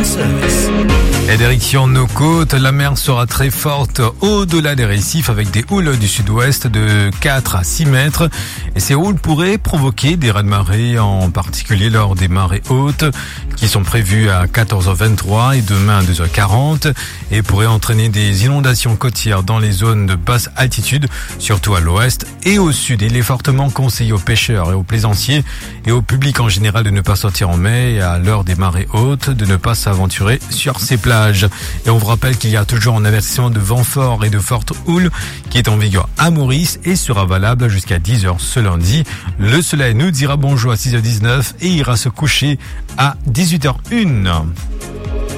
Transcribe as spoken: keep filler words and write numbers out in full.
service. Et direction nos côtes, la mer sera très forte au-delà des récifs avec des houles du sud-ouest de quatre à six mètres. Et ces houles pourraient provoquer des raz-de-marée, en particulier lors des marées hautes qui sont prévues à quatorze heures vingt-trois et demain à deux heures quarante et pourraient entraîner des inondations côtières dans les zones de basse altitude, surtout à l'ouest et au sud. Il est fortement conseillé aux pêcheurs et aux plaisanciers et au public en général de ne pas sortir en mai et à l'heure des marées hautes de ne pas s'aventurer sur ces plages. Et on vous rappelle qu'il y a toujours un avertissement de vent fort et de forte houle qui est en vigueur à Maurice et sera valable jusqu'à dix heures ce lundi. Le soleil nous dira bonjour à six heures dix-neuf et ira se coucher à dix-huit heures une.